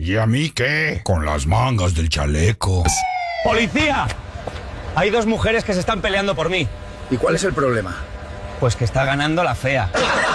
¿Y a mí qué? Con las mangas del chaleco. ¡Policía! Hay 2 mujeres que se están peleando por mí. ¿Y cuál es el problema? Pues que está ganando la fea.